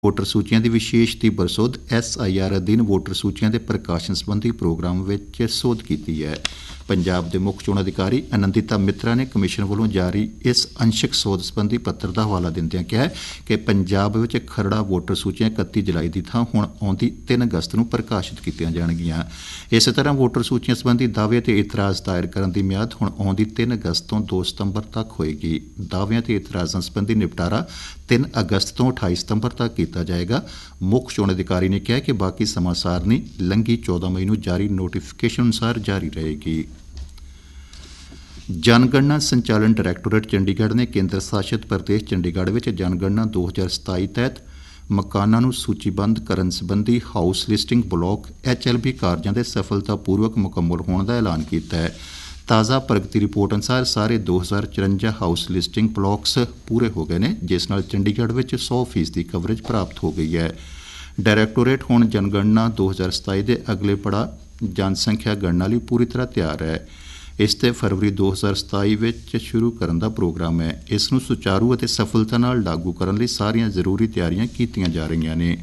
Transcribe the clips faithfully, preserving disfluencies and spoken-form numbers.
Voter ਸੂਚੀਆਂ ਦੀ ਵਿਸ਼ੇਸ਼ ਤੀਬਰ ਸੋਧ ਐਸ ਆਈ ਆਰ ਅਧੀਨ ਵੋਟਰ ਸੂਚੀਆਂ ਦੇ ਪ੍ਰਕਾਸ਼ਨ ਸੰਬੰਧੀ ਪ੍ਰੋਗਰਾਮ ਵਿੱਚ ਸੋਧ ਕੀਤੀ ਹੈ। ਪੰਜਾਬ ਦੇ ਮੁੱਖ ਚੋਣ ਅਧਿਕਾਰੀ ਅਨੰਦਿਤਾ ਮਿੱਤਰਾ ਨੇ ਕਮਿਸ਼ਨ ਵੱਲੋਂ ਜਾਰੀ ਇਸ ਅੰਸ਼ਕ ਸੋਧ ਸੰਬੰਧੀ ਪੱਤਰ ਦਾ ਹਵਾਲਾ ਦਿੰਦਿਆਂ ਕਿਹਾ ਕਿ ਪੰਜਾਬ ਵਿੱਚ ਖਰੜਾ ਵੋਟਰ ਸੂਚੀਆਂ ਇਕੱਤੀ ਜੁਲਾਈ ਦੀ ਥਾਂ ਹੁਣ ਆਉਂਦੀ ਤਿੰਨ ਅਗਸਤ ਨੂੰ ਪ੍ਰਕਾਸ਼ਿਤ ਕੀਤੀਆਂ ਜਾਣਗੀਆਂ। ਇਸੇ ਤਰ੍ਹਾਂ ਵੋਟਰ ਸੂਚੀਆਂ ਸੰਬੰਧੀ ਦਾਅਵੇ ਅਤੇ ਇਤਰਾਜ਼ ਦਾਇਰ ਕਰਨ ਦੀ ਮਿਆਦ ਹੁਣ ਆਉਂਦੀ ਤਿੰਨ ਅਗਸਤ ਤੋਂ ਦੋ ਸਤੰਬਰ ਤੱਕ ਹੋਏਗੀ। ਦਾਅਵਿਆਂ ਤੇ ਇਤਰਾਜ਼ਾਂ ਸੰਬੰਧੀ ਨਿਪਟਾਰਾ ਤਿੰਨ ਅਗਸਤ ਤੋਂ ਅਠਾਈ ਸਤੰਬਰ ਤੱਕ ਕੀਤਾ ਜਾਏਗਾ। ਮੁੱਖ ਚੋਣ ਅਧਿਕਾਰੀ ਨੇ ਕਿਹਾ ਕਿ ਬਾਕੀ ਸਮਾਂ ਸਾਰਨੀ ਲੰਘੀ ਚੌਦਾਂ ਮਈ ਨੂੰ ਜਾਰੀ ਨੋਟੀਫਿਕੇਸ਼ਨ ਅਨੁਸਾਰ ਜਾਰੀ ਰਹੇਗੀ। ਜਨਗਣਨਾ ਸੰਚਾਲਨ ਡਾਇਰੈਕਟੋਰੇਟ ਚੰਡੀਗੜ੍ਹ ਨੇ ਕੇਂਦਰ ਸ਼ਾਸਿਤ ਪ੍ਰਦੇਸ਼ ਚੰਡੀਗੜ੍ਹ ਵਿੱਚ ਜਨਗਣਨਾ ਦੋ ਹਜ਼ਾਰ ਸਤਾਈ ਤਹਿਤ ਮਕਾਨਾਂ ਨੂੰ ਸੂਚੀਬੱਧ ਕਰਨ ਸੰਬੰਧੀ house listing block H L B ਕਾਰਜਾਂ ਦੇ ਸਫਲਤਾਪੂਰਵਕ ਮੁਕੰਮਲ ਹੋਣ ਦਾ ਐਲਾਨ ਕੀਤਾ ਹੈ। ਤਾਜ਼ਾ ਪ੍ਰਗਤੀ ਰਿਪੋਰਟ ਅਨੁਸਾਰ ਸਾਰੇ ਦੋ ਹਜ਼ਾਰ ਚੁਰੰਜਾ ਹਾਊਸ ਲਿਸਟਿੰਗ ਬਲਾਕਸ ਪੂਰੇ ਹੋ ਗਏ ਨੇ, ਜਿਸ ਨਾਲ ਚੰਡੀਗੜ੍ਹ ਵਿੱਚ ਸੌ ਫੀਸਦੀ ਕਵਰੇਜ ਪ੍ਰਾਪਤ ਹੋ ਗਈ ਹੈ। ਡਾਇਰੈਕਟੋਰੇਟ ਹੁਣ ਜਨਗਣਨਾ ਦੋ ਹਜ਼ਾਰ ਸਤਾਈ ਦੇ ਅਗਲੇ ਪੜਾਅ ਜਨਸੰਖਿਆ ਗਣਨਾ ਲਈ ਪੂਰੀ ਤਰ੍ਹਾਂ ਤਿਆਰ ਹੈ। ਇਸ ਤੇ ਫਰਵਰੀ ਦੋ ਹਜ਼ਾਰ ਸਤਾਈ ਵਿੱਚ ਸ਼ੁਰੂ ਕਰਨ ਦਾ ਪ੍ਰੋਗਰਾਮ ਹੈ। ਇਸ ਨੂੰ ਸੁਚਾਰੂ ਅਤੇ ਸਫਲਤਾ ਨਾਲ ਲਾਗੂ ਕਰਨ ਲਈ ਸਾਰੀਆਂ ਜ਼ਰੂਰੀ ਤਿਆਰੀਆਂ ਕੀਤੀਆਂ ਜਾ ਰਹੀਆਂ ਨੇ।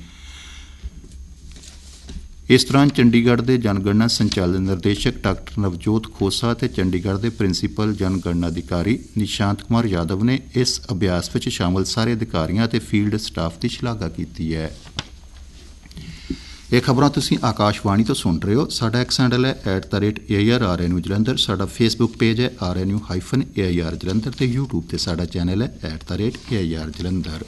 ਇਸ ਦੌਰਾਨ ਚੰਡੀਗੜ੍ਹ ਦੇ ਜਨਗਣਨਾ ਸੰਚਾਲਨ ਨਿਰਦੇਸ਼ਕ ਡਾਕਟਰ ਨਵਜੋਤ ਖੋਸਾ ਅਤੇ ਚੰਡੀਗੜ੍ਹ ਦੇ ਪ੍ਰਿੰਸੀਪਲ ਜਨਗਣਨਾ ਅਧਿਕਾਰੀ ਨਿਸ਼ਾਂਤ ਕੁਮਾਰ ਯਾਦਵ ਨੇ ਇਸ ਅਭਿਆਸ ਵਿੱਚ ਸ਼ਾਮਲ ਸਾਰੇ ਅਧਿਕਾਰੀਆਂ ਅਤੇ ਫੀਲਡ ਸਟਾਫ ਦੀ ਸ਼ਲਾਘਾ ਕੀਤੀ ਹੈ। ਇਹ ਖਬਰਾਂ ਤੁਸੀਂ ਆਕਾਸ਼ਵਾਣੀ ਤੋਂ ਸੁਣ ਰਹੇ ਹੋ। ਸਾਡਾ ਐਕਸ ਹੈਂਡਲ ਹੈ at the rate A I R R N U Jalandhar. ਸਾਡਾ ਫੇਸਬੁੱਕ ਪੇਜ ਹੈ R N U hyphen A I R Jalandhar ਅਤੇ ਯੂਟਿਊਬ 'ਤੇ ਸਾਡਾ ਚੈਨਲ ਹੈ at the rate A I R Jalandhar.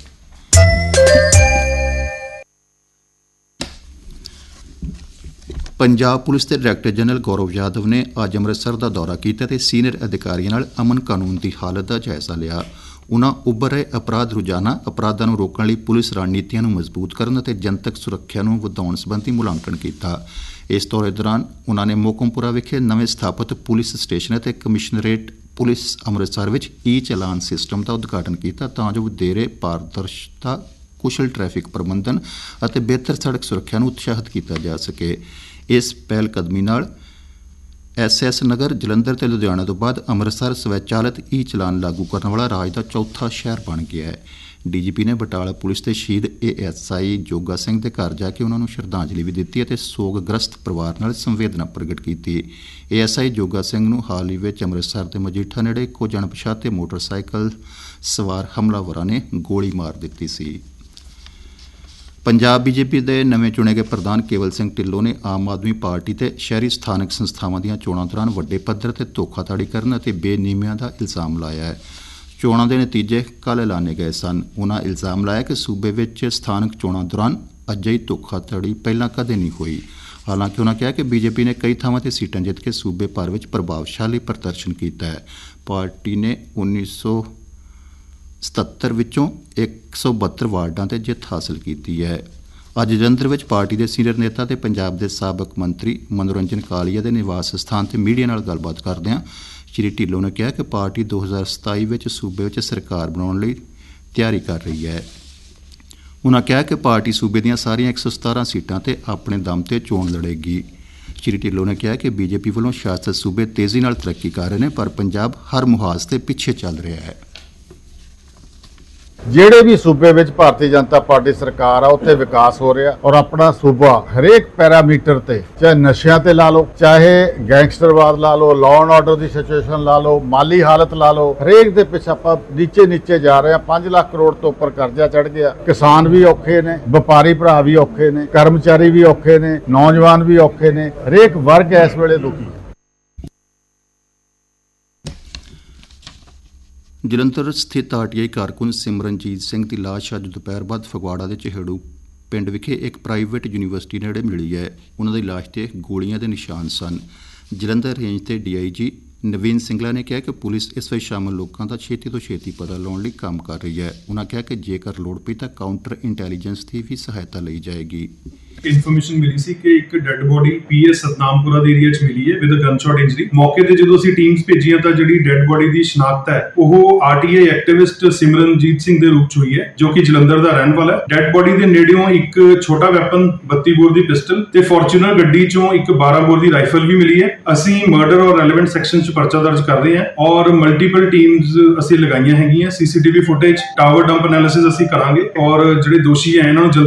Punjab police ਦੇ ਡਾਇਰੈਕਟਰ ਜਨਰਲ ਗੌਰਵ ਯਾਦਵ ਨੇ ਅੱਜ ਅੰਮ੍ਰਿਤਸਰ ਦਾ ਦੌਰਾ ਕੀਤਾ ਅਤੇ ਸੀਨੀਅਰ ਅਧਿਕਾਰੀਆਂ ਨਾਲ ਅਮਨ ਕਾਨੂੰਨ ਦੀ ਹਾਲਤ ਦਾ ਜਾਇਜ਼ਾ ਲਿਆ। ਉਨ੍ਹਾਂ ਉੱਭਰ ਰਹੇ ਅਪਰਾਧ ਰੋਜ਼ਾਨਾ ਅਪਰਾਧਾਂ ਨੂੰ ਰੋਕਣ ਲਈ ਪੁਲਿਸ ਰਣਨੀਤੀਆਂ ਨੂੰ ਮਜ਼ਬੂਤ ਕਰਨ ਅਤੇ ਜਨਤਕ ਸੁਰੱਖਿਆ ਨੂੰ ਵਧਾਉਣ ਸੰਬੰਧੀ ਮੁਲਾਂਕਣ ਕੀਤਾ। ਇਸ ਦੌਰੇ ਦੌਰਾਨ ਉਨ੍ਹਾਂ ਨੇ ਮੋਕਮਪੁਰਾ ਵਿਖੇ ਨਵੇਂ ਸਥਾਪਿਤ ਪੁਲਿਸ ਸਟੇਸ਼ਨ ਅਤੇ ਕਮਿਸ਼ਨਰੇਟ ਪੁਲਿਸ ਅੰਮ੍ਰਿਤਸਰ ਵਿੱਚ ਈ ਚਲਾਨ ਸਿਸਟਮ ਦਾ ਉਦਘਾਟਨ ਕੀਤਾ ਤਾਂ ਜੋ ਵਧੇਰੇ ਪਾਰਦਰਸ਼ਤਾ, ਕੁਸ਼ਲ ਟ੍ਰੈਫਿਕ ਪ੍ਰਬੰਧਨ ਅਤੇ ਬਿਹਤਰ ਸੜਕ ਸੁਰੱਖਿਆ ਨੂੰ ਉਤਸ਼ਾਹਿਤ ਕੀਤਾ ਜਾ ਸਕੇ। ਇਸ ਪਹਿਲ ਕਦਮੀ ਨਾਲ ਐਸ ਐਸ ਨਗਰ ਜਲੰਧਰ ਅਤੇ ਲੁਧਿਆਣਾ ਤੋਂ ਬਾਅਦ ਅੰਮ੍ਰਿਤਸਰ ਸਵੈਚਾਲਿਤ ਈ ਚਲਾਨ ਲਾਗੂ ਕਰਨ ਵਾਲਾ ਰਾਜ ਦਾ ਚੌਥਾ ਸ਼ਹਿਰ ਬਣ ਗਿਆ ਹੈ। ਡੀ ਜੀ ਪੀ ਨੇ ਬਟਾਲਾ ਪੁਲਿਸ ਦੇ ਸ਼ਹੀਦ A S I Joga Singh ਦੇ ਘਰ ਜਾ ਕੇ ਉਹਨਾਂ ਨੂੰ ਸ਼ਰਧਾਂਜਲੀ ਵੀ ਦਿੱਤੀ ਅਤੇ ਸੋਗਗ੍ਰਸਤ ਪਰਿਵਾਰ ਨਾਲ ਸੰਵੇਦਨਾ ਪ੍ਰਗਟ ਕੀਤੀ। A S I Joga Singh ਨੂੰ ਹਾਲ ਹੀ ਵਿੱਚ ਅੰਮ੍ਰਿਤਸਰ ਦੇ ਮਜੀਠਾ ਨੇੜੇ ਕੁਝ ਅਣਪਛਾਤੇ ਮੋਟਰਸਾਈਕਲ ਸਵਾਰ ਹਮਲਾਵਰਾਂ ਨੇ ਗੋਲੀ ਮਾਰ ਦਿੱਤੀ ਸੀ। ਪੰਜਾਬ ਬੀ ਜੇ ਪੀ ਦੇ ਨਵੇਂ ਚੁਣੇ ਗਏ ਪ੍ਰਧਾਨ ਕੇਵਲ ਸਿੰਘ ਢਿੱਲੋਂ ਨੇ ਆਮ ਆਦਮੀ ਪਾਰਟੀ ਤੇ ਸ਼ਹਿਰੀ ਸਥਾਨਕ ਸੰਸਥਾਵਾਂ ਦੀਆਂ ਚੋਣਾਂ ਦੌਰਾਨ ਵੱਡੇ ਪੱਧਰ ਤੇ ਧੋਖਾਧੜੀ ਕਰਨ ਅਤੇ ਬੇਨੀਮੀਆਂ ਦਾ ਇਲਜ਼ਾਮ ਲਾਇਆ ਹੈ। ਚੋਣਾਂ ਦੇ ਨਤੀਜੇ ਕੱਲ੍ਹ ਐਲਾਨੇ ਗਏ ਸਨ। ਉਨ੍ਹਾਂ ਇਲਜ਼ਾਮ ਲਾਇਆ ਕਿ ਸੂਬੇ ਵਿੱਚ ਸਥਾਨਕ ਚੋਣਾਂ ਦੌਰਾਨ ਅਜਿਹੀ ਧੋਖਾਧੜੀ ਪਹਿਲਾਂ ਕਦੇ ਨਹੀਂ ਹੋਈ। ਹਾਲਾਂਕਿ ਉਨ੍ਹਾਂ ਕਿਹਾ ਕਿ ਬੀ ਜੇ ਪੀ ਨੇ ਕਈ ਥਾਵਾਂ 'ਤੇ ਸੀਟਾਂ ਜਿੱਤ ਕੇ ਸੂਬੇ ਭਰ ਵਿੱਚ ਪ੍ਰਭਾਵਸ਼ਾਲੀ ਪ੍ਰਦਰਸ਼ਨ ਕੀਤਾ ਹੈ। ਪਾਰਟੀ ਨੇ ਉੱਨੀ ਸੌ ਸਤੱਤਰ ਵਿੱਚੋਂ ਇੱਕ ਸੌ ਬਹੱਤਰ ਵਾਰਡਾਂ 'ਤੇ ਜਿੱਤ ਹਾਸਲ ਕੀਤੀ ਹੈ। ਅੱਜ ਜਲੰਧਰ ਵਿੱਚ ਪਾਰਟੀ ਦੇ ਸੀਨੀਅਰ ਨੇਤਾ ਅਤੇ ਪੰਜਾਬ ਦੇ ਸਾਬਕ ਮੰਤਰੀ ਮਨੋਰੰਜਨ ਕਾਲੀਆ ਦੇ ਨਿਵਾਸ ਸਥਾਨ 'ਤੇ ਮੀਡੀਆ ਨਾਲ ਗੱਲਬਾਤ ਕਰਦਿਆਂ ਸ਼੍ਰੀ ਢਿੱਲੋਂ ਨੇ ਕਿਹਾ ਕਿ ਪਾਰਟੀ ਦੋ ਹਜ਼ਾਰ ਸਤਾਈ ਵਿੱਚ ਸੂਬੇ ਵਿੱਚ ਸਰਕਾਰ ਬਣਾਉਣ ਲਈ ਤਿਆਰੀ ਕਰ ਰਹੀ ਹੈ। ਉਨ੍ਹਾਂ ਕਿਹਾ ਕਿ ਪਾਰਟੀ ਸੂਬੇ ਦੀਆਂ ਸਾਰੀਆਂ ਇੱਕ ਸੌ ਸਤਾਰਾਂ ਸੀਟਾਂ 'ਤੇ ਆਪਣੇ ਦਮ 'ਤੇ ਚੋਣ ਲੜੇਗੀ। ਸ਼੍ਰੀ ਢਿੱਲੋਂ ਨੇ ਕਿਹਾ ਕਿ ਬੀ ਜੇ ਪੀ ਵੱਲੋਂ ਸ਼ਾਸਤ ਸੂਬੇ ਤੇਜ਼ੀ ਨਾਲ ਤਰੱਕੀ ਕਰ ਰਹੇ ਨੇ, ਪਰ ਪੰਜਾਬ ਹਰ ਮੁਹਾਜ਼ 'ਤੇ ਪਿੱਛੇ ਚੱਲ ਰਿਹਾ ਹੈ। ਜਿਹੜੇ ਵੀ ਸੂਬੇ ਵਿੱਚ ਭਾਰਤੀ ਜਨਤਾ ਪਾਰਟੀ ਸਰਕਾਰ ਆ ਉੱਥੇ ਵਿਕਾਸ ਹੋ ਰਿਹਾ ਔਰ ਆਪਣਾ ਸੂਬਾ ਹਰੇਕ ਪੈਰਾਮੀਟਰ ਤੇ, ਚਾਹੇ ਨਸ਼ਿਆਂ ਤੇ ਲਾ ਲਓ, ਚਾਹੇ ਗੈਂਗਸਟਰਵਾਦ ਲਾ ਲਓ, law and order the situation ਲਾ ਲਓ, ਮਾਲੀ ਹਾਲਤ ਲਾ ਲਓ, ਹਰੇਕ ਦੇ ਪਿੱਛੇ ਆਪਾਂ ਨੀਚੇ ਨੀਚੇ ਜਾ ਰਹੇ ਆ। ਪੰਜ ਲੱਖ ਕਰੋੜ ਤੋਂ ਉੱਪਰ ਕਰਜ਼ਾ ਚੜ ਗਿਆ। ਕਿਸਾਨ ਵੀ ਔਖੇ ਨੇ, ਵਪਾਰੀ ਭਰਾ ਵੀ ਔਖੇ ਨੇ, ਕਰਮਚਾਰੀ ਵੀ ਔਖੇ ਨੇ, ਨੌਜਵਾਨ ਵੀ ਔਖੇ ਨੇ, ਹਰੇਕ ਵਰਗ ਇਸ ਵੇਲੇ ਦੁਖੀ ਹੈ। ਜਲੰਧਰ ਸਥਿਤ R T I ਕਾਰਕੁਨ Simranjeet Singh ਦੀ ਲਾਸ਼ ਅੱਜ ਦੁਪਹਿਰ ਬਾਅਦ ਫਗਵਾੜਾ ਦੇ ਚਹੇੜੂ ਪਿੰਡ ਵਿਖੇ ਇੱਕ ਪ੍ਰਾਈਵੇਟ ਯੂਨੀਵਰਸਿਟੀ ਨੇੜੇ ਮਿਲੀ ਹੈ। ਉਹਨਾਂ ਦੀ ਲਾਸ਼ 'ਤੇ ਗੋਲੀਆਂ ਦੇ ਨਿਸ਼ਾਨ ਸਨ। ਜਲੰਧਰ ਰੇਂਜ ਦੇ ਡੀ ਆਈ ਜੀ ਨਵੀਨ ਸਿੰਗਲਾ ਨੇ ਕਿਹਾ ਕਿ ਪੁਲਿਸ ਇਸ ਵਿੱਚ ਸ਼ਾਮਲ ਲੋਕਾਂ ਦਾ ਛੇਤੀ ਤੋਂ ਛੇਤੀ ਪਤਾ ਲਾਉਣ ਲਈ ਕੰਮ ਕਰ ਰਹੀ ਹੈ। ਉਨ੍ਹਾਂ ਕਿਹਾ ਕਿ ਜੇਕਰ ਲੋੜ ਪਈ ਤਾਂ ਕਾਊਂਟਰ ਇੰਟੈਲੀਜੈਂਸ ਦੀ ਵੀ ਸਹਾਇਤਾ ਲਈ ਜਾਏਗੀ। ਇਨਫੋਰਮੇਸ਼ਨ ਮਿਲੀ ਸੀ ਕਿ ਇੱਕ dead body P S Satnampura ਦੇ ਏਰੀਆ 'ਚ ਮਿਲੀ ਹੈ ਵਿਦ ਅ ਗਨਸ਼ਾਟ ਇੰਜਰੀ। ਮੌਕੇ ਤੇ ਜਦੋਂ ਅਸੀਂ ਟੀਮਸ ਭੇਜੀਆਂ ਤਾਂ ਜਿਹੜੀ ਡੈੱਡ ਬੋਡੀ ਦੀ ਸ਼ਨਾਖਤ ਹੈ ਉਹ R T I activist Simranjeet Singh ਦੇ ਰੂਪ 'ਚ ਹੋਈ ਹੈ, ਜੋ ਕਿ ਜਲੰਧਰ ਦਾ ਰਹਿਣ ਵਾਲਾ ਹੈ। ਡੈੱਡ ਬੋਡੀ ਦੇ ਨੇੜਿਓਂ ਇੱਕ ਛੋਟਾ ਵੈਪਨ ਬੱਤੀ ਬੋਰ ਦੀ ਪਿਸਟਲ ਤੇ ਫੋਰਚੂਨਰ ਗੱਡੀ 'ਚੋਂ ਇੱਕ ਬਾਰਾਂ ਬੋਰ ਦੀ ਰਾਈਫਲ ਵੀ ਮਿਲੀ ਹੈ। ਅਸੀਂ ਮਰਡਰ ਔਰ ਰੈਲੇਵੈਂਟ ਸੈਕਸ਼ਨ 'ਚ ਪਰਚਾ ਦਰਜ ਕਰ ਰਹੇ ਹਾਂ ਔਰ ਮਲਟੀਪਲ ਟੀਮਸ ਅਸੀਂ ਲਗਾਈਆਂ ਹੈਗੀਆਂ। CCTV footage, tower dump analysis ਅਸੀਂ ਕਰਾਂਗੇ ਔਰ ਜਿਹੜੇ ਦੋਸ਼ੀ ਹੈ ਇਹਨਾਂ ਨੂੰ